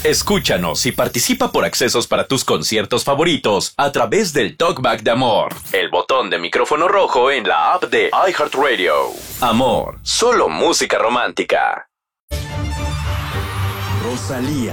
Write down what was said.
Escúchanos y participa por accesos para tus conciertos favoritos a través del Talkback de Amor, el botón de micrófono rojo en la app de iHeartRadio. Amor, solo música romántica. Rosalía.